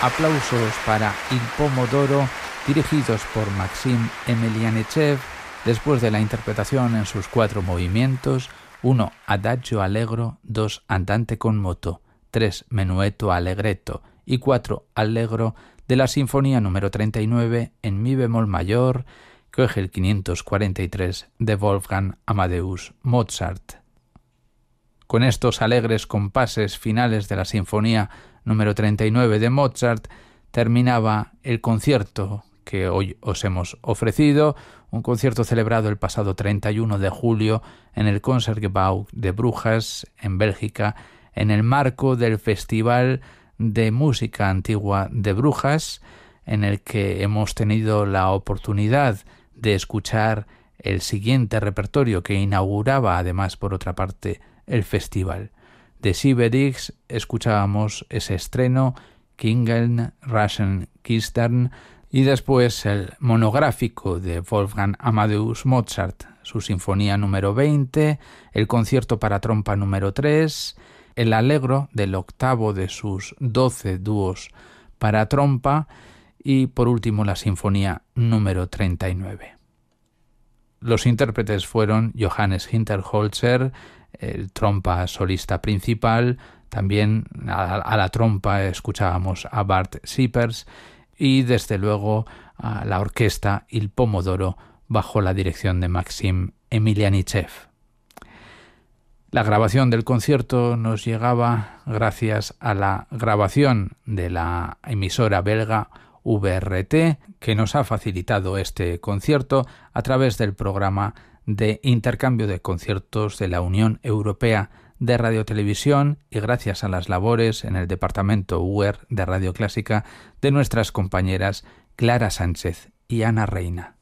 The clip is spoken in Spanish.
aplausos para Il Pomodoro, dirigidos por Maxim Emelianichev, después de la interpretación en sus 4 movimientos: 1 Adagio allegro, 2 Andante con moto, 3 Menuetto allegretto y 4 Allegro de la Sinfonía número 39 en mi bemol mayor, Köchel 543 de Wolfgang Amadeus Mozart. Con estos alegres compases finales de la Sinfonía número 39 de Mozart terminaba el concierto que hoy os hemos ofrecido, un concierto celebrado el pasado 31 de julio en el Concertgebouw de Brujas, en Bélgica, en el marco del Festival de Música Antigua de Brujas, en el que hemos tenido la oportunidad de escuchar el siguiente repertorio que inauguraba, además, por otra parte, el festival. De Sieberix escuchábamos ese estreno, Kingen, Raschen, Kistern, y después el monográfico de Wolfgang Amadeus Mozart, su Sinfonía número 20, el concierto para trompa número 3, el Allegro del octavo de sus 12 dúos para trompa y, por último, la Sinfonía número 39. Los intérpretes fueron Johannes Hinterholzer, el trompa solista principal. También a la trompa escuchábamos a Bart Siepers y, desde luego, a la orquesta Il Pomodoro bajo la dirección de Maxim Emelianichev. La grabación del concierto nos llegaba gracias a la grabación de la emisora belga VRT, que nos ha facilitado este concierto a través del programa de intercambio de conciertos de la Unión Europea de Radiotelevisión y gracias a las labores en el departamento UER de Radio Clásica de nuestras compañeras Clara Sánchez y Ana Reina.